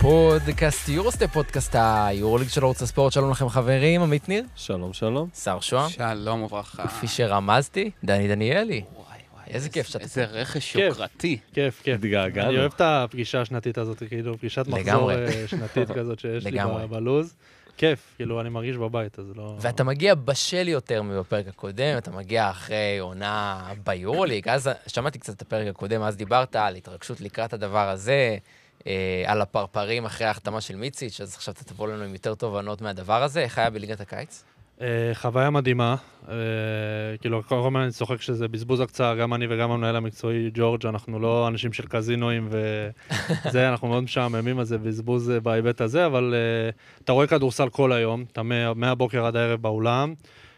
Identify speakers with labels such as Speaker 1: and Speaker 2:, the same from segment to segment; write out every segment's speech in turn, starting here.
Speaker 1: פודקאסט יורוסטפ, פודקאסט היורוליג של ערוץ הספורט. שלום לכם חברים, עמית ניר.
Speaker 2: שלום, שלום.
Speaker 1: שר שוהם.
Speaker 3: שלום וברכה.
Speaker 1: כפי שרמזתי, דני דניאלי. איזה כיף שאתה...
Speaker 3: איזה רכש יוקרתי.
Speaker 2: כיף.
Speaker 4: התגעגענו.
Speaker 2: אני אוהב את הפגישה השנתית הזאת, כאילו פגישת מחזור שנתית כזאת שיש לי בלוז. כיף, כאילו אני מרגיש בבית, אז לא...
Speaker 1: ואתה מגיע בשל יותר מבפרק הקודם, אתה מגיע אחרי עונה ביורוליג, אז שמעתי קצת את הפרק הקודם, אז דיברת על התרגשות לקראת הדבר הזה, על הפרפרים אחרי ההחתמה של מיציץ', אז עכשיו אתה תבוא לנו עם יותר תובנות מהדבר הזה. איך היה בליגת הקיץ?
Speaker 2: חוויה מדהימה, כאילו כל הזמן אני צוחק שזה בזבוז הקצאה, גם אני וגם המנהל המקצועי ג'ורג', אנחנו לא אנשים של קזינואים וזה, אנחנו מאוד משעממים, אז זה בזבוז בהיבט הזה, אבל אתה רואה כדורסל כל היום, אתה מהבוקר עד הערב באולם,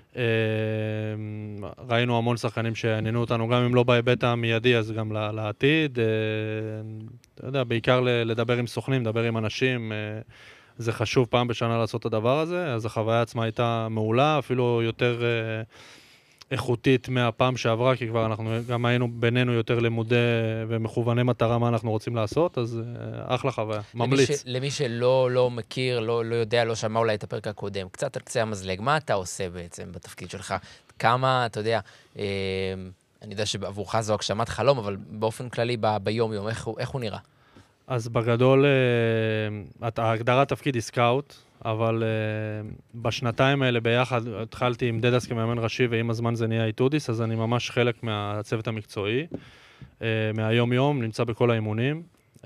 Speaker 2: ראינו המון שחקנים שעניינו אותנו, גם אם לא בהיבט המיידי, אז גם לעתיד, אתה יודע, בעיקר לדבר עם סוכנים, לדבר עם אנשים, זה חשוב פעם בשנה לעשות את הדבר הזה, אז החוויה עצמה הייתה מעולה, אפילו יותר איכותית מהפעם שעברה, כי כבר אנחנו גם היינו בינינו יותר לימודי ומכווני מטרה מה אנחנו רוצים לעשות, אז אחלה חוויה, ממליץ.
Speaker 1: למי שלא מכיר, לא יודע, לא שמע אולי את הפרק הקודם, קצת על קצה המזלג, מה אתה עושה בעצם בתפקיד שלך? כמה, אתה יודע, אני יודע שעבורך זו הגשמת חלום, אבל באופן כללי ביום-יום, איך הוא נראה?
Speaker 2: אז בגדול, ההגדרת תפקיד היא סקאוט, אבל בשנתיים האלה ביחד התחלתי עם דדס כמאמן ראשי, ועם הזמן זה נהיה איתודיס, אז אני ממש חלק מהצוות המקצועי, מהיום-יום, נמצא בכל האימונים.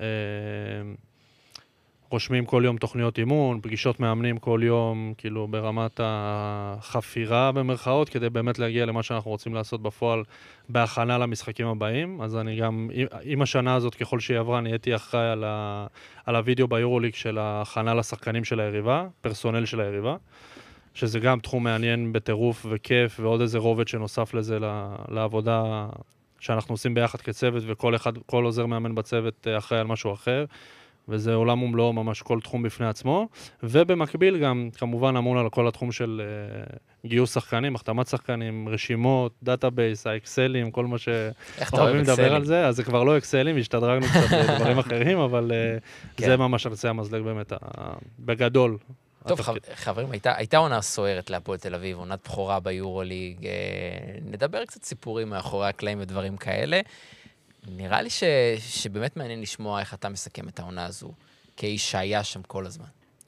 Speaker 2: רושמים כל יום תוכניות אימון, פגישות מאמנים כל יום, כאילו ברמת החפירה במרכאות, כדי באמת להגיע למה שאנחנו רוצים לעשות בפועל בהכנה למשחקים הבאים. אז אני גם, עם השנה הזאת, ככל שהיא עברה, נהייתי אחראי על הוידאו ביורוליג של ההכנה לשחקנים של היריבה, פרסונל של היריבה, שזה גם תחום מעניין בטירוף וכיף, ועוד איזה רובד שנוסף לזה לעבודה שאנחנו עושים ביחד כצוות, וכל עוזר מאמן בצוות אחראי על משהו אחר. וזה עולם ומלואו, ממש כל תחום בפני עצמו, ובמקביל גם כמובן אמון על כל התחום של גיוס שחקנים, החתמת שחקנים, רשימות, דאטאבייס, האקסלים, כל מה שאוהבים לדבר על זה, אז זה כבר לא אקסלים, השתדרגנו קצת דברים אחרים, אבל זה ממש על קצה המזלג באמת, בגדול.
Speaker 1: טוב, חברים, הייתה עונה סוערת להפועל תל אביב, עונת בכורה ביורוליג, נדבר קצת סיפורים מאחורי הקלעים ודברים כאלה. נראה לי שבאמת מעניין לשמוע איך אתה מסכם את העונה הזו, כאיש שהיה שם כל הזמן.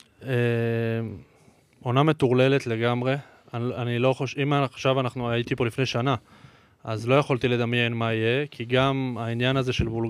Speaker 2: עונה מטורללת לגמרי. אני לא חושב, אם עכשיו הייתי פה לפני שנה, אז לא יכולתי לדמיין מה יהיה, כי גם העניין הזה של